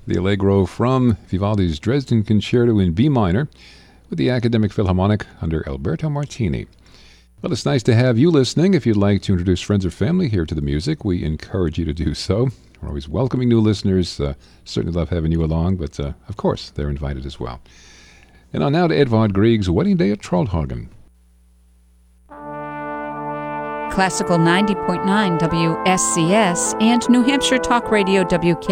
the Allegro from Vivaldi's Dresden Concerto in B minor with the Academic Philharmonic under Alberto Martini. Well, it's nice to have you listening. If you'd like to introduce friends or family here to the music, we encourage you to do so. We're always welcoming new listeners. Certainly love having you along, but of course, they're invited as well. And on now to Edvard Grieg's Wedding Day at Trollhagen. Classical 90.9 WSCS and New Hampshire Talk Radio WK